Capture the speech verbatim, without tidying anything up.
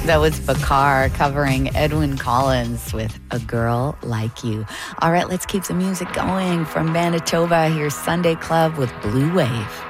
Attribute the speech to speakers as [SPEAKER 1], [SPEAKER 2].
[SPEAKER 1] That was Bakar covering Edwyn Collins with A Girl Like You. All right, let's keep the music going. From Manitoba, here's Sunday Club with Blue Wave.